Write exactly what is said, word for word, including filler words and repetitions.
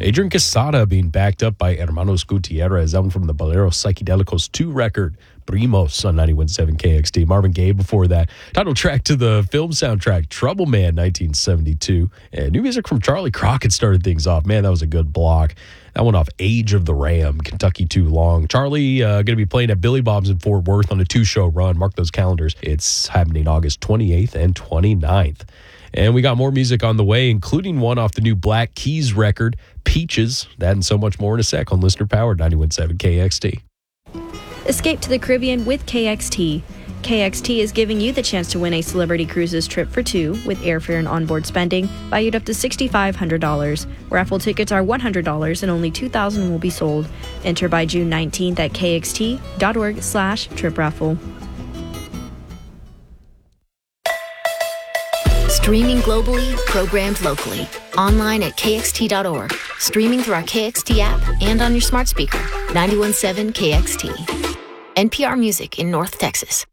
Adrian Quesada being backed up by Hermanos Gutierrez, album from the Boleros Psychedelicos two record, Primos, on ninety-one point seven K X T. Marvin Gaye before that. Title track to the film soundtrack, Trouble Man, nineteen seventy-two. And new music from Charlie Crockett started things off. Man, that was a good block. That one off Age of the Ram, Kentucky Too Long. Charlie uh, going to be playing at Billy Bob's in Fort Worth on a two-show run. Mark those calendars. It's happening August twenty-eighth and twenty-ninth. And we got more music on the way, including one off the new Black Keys record, Peaches. That and so much more in a sec on Listener Powered ninety-one point seven K X T. Escape to the Caribbean with K X T. K X T is giving you the chance to win a Celebrity Cruises trip for two with airfare and onboard spending valued up to six thousand five hundred dollars. Raffle tickets are one hundred dollars and only two thousand will be sold. Enter by June nineteenth at kxt.org slash trip raffle. Streaming globally, programmed locally. Online at K X T dot org. Streaming through our K X T app and on your smart speaker. ninety-one point seven K X T. N P R Music in North Texas.